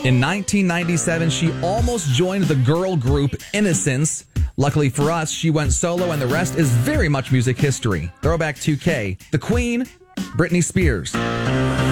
In 1997, she almost joined the girl group Innocence. Luckily for us, she went solo, and the rest is very much music history. Throwback 2K. The Queen, Britney Spears.